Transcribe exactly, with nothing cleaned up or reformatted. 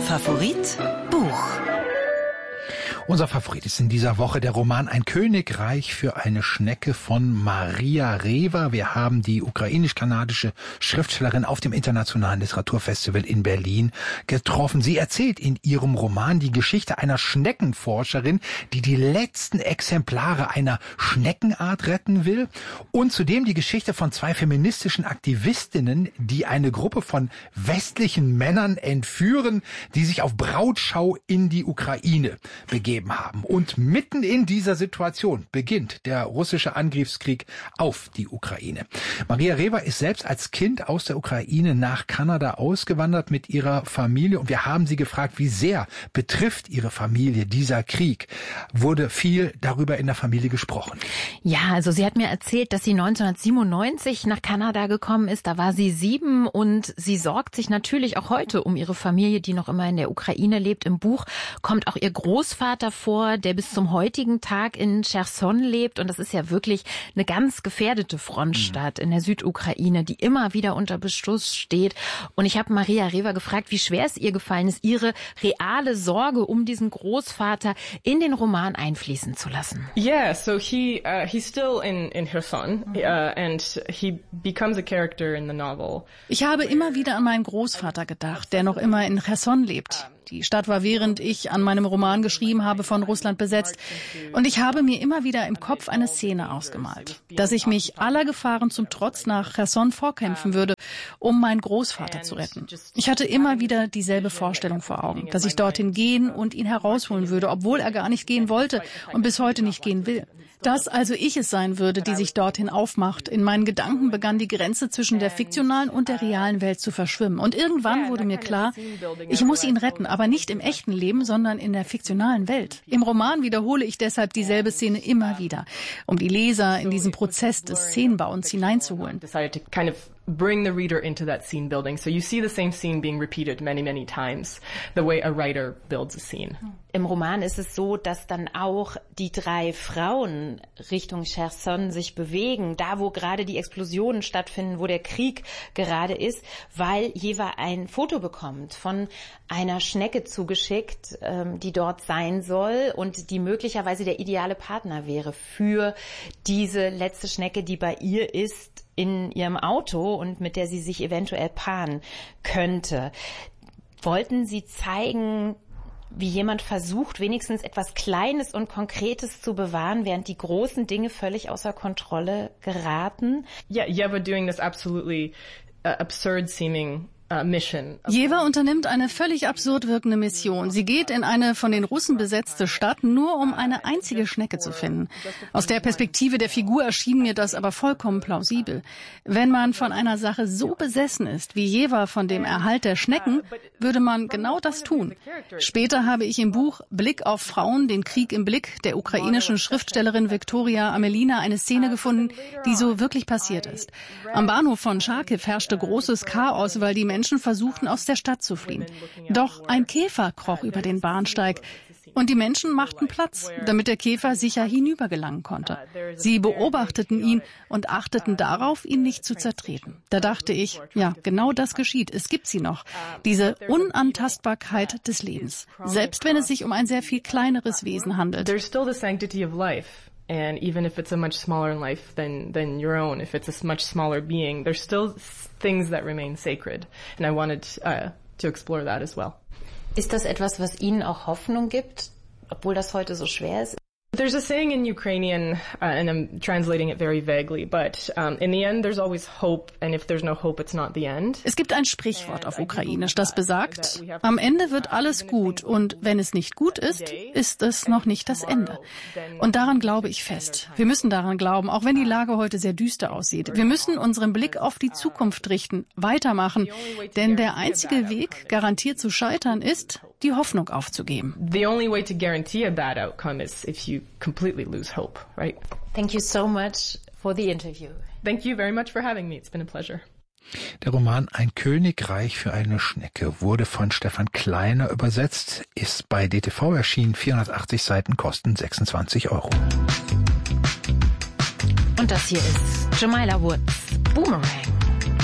Favorit Buch. Unser Favorit ist in dieser Woche der Roman Ein Königreich für eine Schnecke von Maria Rewa. Wir haben die ukrainisch-kanadische Schriftstellerin auf dem Internationalen Literaturfestival in Berlin getroffen. Sie erzählt in ihrem Roman die Geschichte einer Schneckenforscherin, die die letzten Exemplare einer Schneckenart retten will, und zudem die Geschichte von zwei feministischen Aktivistinnen, die eine Gruppe von westlichen Männern entführen, die sich auf Brautschau in die Ukraine begeben haben. Und mitten in dieser Situation beginnt der russische Angriffskrieg auf die Ukraine. Maria Rewa ist selbst als Kind aus der Ukraine nach Kanada ausgewandert mit ihrer Familie, und wir haben sie gefragt, wie sehr betrifft ihre Familie dieser Krieg? Wurde viel darüber in der Familie gesprochen? Ja, also sie hat mir erzählt, dass sie neunzehnhundertsiebenundneunzig nach Kanada gekommen ist. Da war sie sieben, und sie sorgt sich natürlich auch heute um ihre Familie, die noch immer in der Ukraine lebt. Im Buch kommt auch ihr Großvater vor, der bis zum heutigen Tag in Cherson lebt. Und das ist ja wirklich eine ganz gefährdete Frontstadt in der Südukraine, die immer wieder unter Beschuss steht. Und ich habe Maria Rewa gefragt, wie schwer es ihr gefallen ist, ihre reale Sorge um diesen Großvater in den Roman einfließen zu lassen. Yeah, so he uh, he's still in in Cherson, uh, and he becomes a character in the novel. Ich habe immer wieder an meinen Großvater gedacht, der noch immer in Cherson lebt. Die Stadt war, während ich an meinem Roman geschrieben habe, von Russland besetzt. Und ich habe mir immer wieder im Kopf eine Szene ausgemalt, dass ich mich aller Gefahren zum Trotz nach Cherson vorkämpfen würde, um meinen Großvater zu retten. Ich hatte immer wieder dieselbe Vorstellung vor Augen, dass ich dorthin gehen und ihn herausholen würde, obwohl er gar nicht gehen wollte und bis heute nicht gehen will. Dass also ich es sein würde, die sich dorthin aufmacht. In meinen Gedanken begann die Grenze zwischen der fiktionalen und der realen Welt zu verschwimmen. Und irgendwann wurde mir klar, ich muss ihn retten, aber nicht im echten Leben, sondern in der fiktionalen Welt. Im Roman wiederhole ich deshalb dieselbe Szene immer wieder, um die Leser in diesen Prozess des Szenenbauens hineinzuholen. Bring the reader into that scene building. So you see the same scene being repeated many, many times, the way a writer builds a scene. Im Roman ist es so, dass dann auch die drei Frauen Richtung Cherson sich bewegen, da wo gerade die Explosionen stattfinden, wo der Krieg gerade ist, weil Rewa ein Foto bekommt von einer Schnecke zugeschickt, die dort sein soll und die möglicherweise der ideale Partner wäre für diese letzte Schnecke, die bei ihr ist, in ihrem Auto und mit der sie sich eventuell paaren könnte. Wollten Sie zeigen, wie jemand versucht, wenigstens etwas Kleines und Konkretes zu bewahren, während die großen Dinge völlig außer Kontrolle geraten? Yeah, Rewa doing this absolutely uh, absurd seeming Rewa unternimmt eine völlig absurd wirkende Mission. Sie geht in eine von den Russen besetzte Stadt, nur um eine einzige Schnecke zu finden. Aus der Perspektive der Figur erschien mir das aber vollkommen plausibel. Wenn man von einer Sache so besessen ist, wie Rewa von dem Erhalt der Schnecken, würde man genau das tun. Später habe ich im Buch Blick auf Frauen, den Krieg im Blick der ukrainischen Schriftstellerin Viktoria Amelina eine Szene gefunden, die so wirklich passiert ist. Am Bahnhof von Charkiw herrschte großes Chaos, weil die Menschen Menschen versuchten, aus der Stadt zu fliehen. Doch ein Käfer kroch über den Bahnsteig und die Menschen machten Platz, damit der Käfer sicher hinübergelangen konnte. Sie beobachteten ihn und achteten darauf, ihn nicht zu zertreten. Da dachte ich, ja, genau das geschieht. Es gibt sie noch. Diese Unantastbarkeit des Lebens. Selbst wenn es sich um ein sehr viel kleineres Wesen handelt. And even if it's a much smaller life than, than your own, if it's a much smaller being, there's still things that remain sacred. And I wanted uh, to explore that as well. Ist das etwas, was Ihnen auch Hoffnung gibt, obwohl das heute so schwer ist? There's a saying in Ukrainian, uh, and I'm translating it very vaguely, but um, in the end there's always hope, and if there's no hope, it's not the end. Es gibt ein Sprichwort auf Ukrainisch, das besagt, am Ende wird alles gut, und wenn es nicht gut ist, ist es noch nicht das Ende. Und daran glaube ich fest. Wir müssen daran glauben, auch wenn die Lage heute sehr düster aussieht. Wir müssen unseren Blick auf die Zukunft richten, weitermachen, denn der einzige Weg, garantiert zu scheitern, ist, die Hoffnung aufzugeben. The only way to guarantee a bad outcome is if you completely lose hope, right? Thank you so much for the interview. Thank you very much for having me. It's been a pleasure. Der Roman Ein Königreich für eine Schnecke wurde von Stefan Kleiner übersetzt, ist bei D T V erschienen, vierhundertachtzig Seiten, kosten sechsundzwanzig Euro. Und das hier ist Jamila Woods, Boomerang.